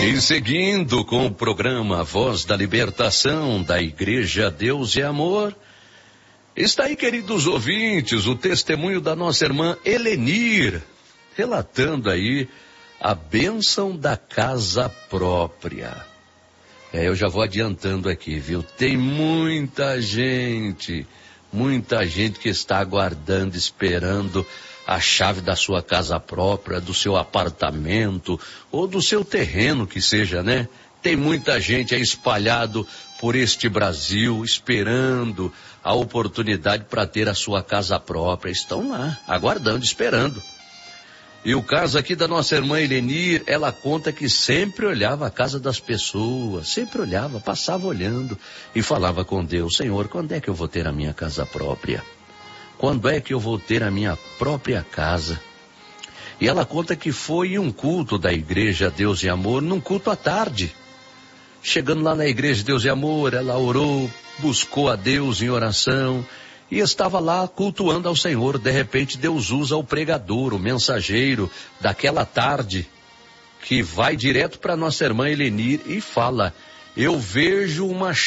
E seguindo com o programa Voz da Libertação da Igreja Deus e Amor, está aí, queridos ouvintes, o testemunho da nossa irmã Helenir, relatando aí a bênção da casa própria. Eu já vou adiantando aqui, viu? Tem muita gente que está aguardando, esperando a chave da sua casa própria, do seu apartamento ou do seu terreno que seja, né? Tem muita gente aí espalhado por este Brasil, esperando a oportunidade para ter a sua casa própria. Estão lá, aguardando, esperando. E o caso aqui da nossa irmã Helenir, ela conta que sempre olhava a casa das pessoas, sempre olhava, passava olhando e falava com Deus: Senhor, quando é que eu vou ter a minha casa própria? Quando é que eu vou ter a minha própria casa? E ela conta que foi em um culto da Igreja Deus e Amor, num culto à tarde. Chegando lá na Igreja Deus e Amor, ela orou, buscou a Deus em oração e estava lá cultuando ao Senhor. De repente Deus usa o pregador, o mensageiro daquela tarde, que vai direto para nossa irmã Helenir e fala: eu vejo uma